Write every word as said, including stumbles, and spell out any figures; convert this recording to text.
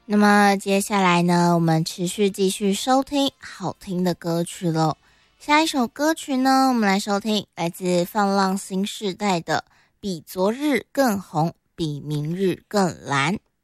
那么接下来呢，我们持续继续收听好听的歌曲喽。下一首歌曲呢，我们来收听来自放浪新世代的《比昨日更红，比明日更蓝》。